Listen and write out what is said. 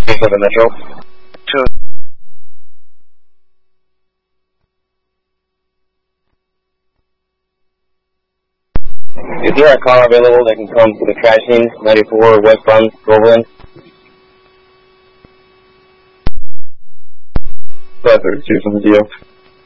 7 Metro. Two. Is there a car available that can come to the crash scene, 94 westbound Groveland? That's 2 from the deal.